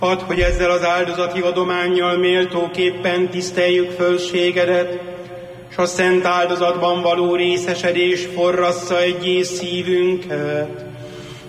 Add, hogy ezzel az áldozati adománnyal méltóképpen tiszteljük fölségedet, s a szent áldozatban való részesedés forrassza egyé szívünket.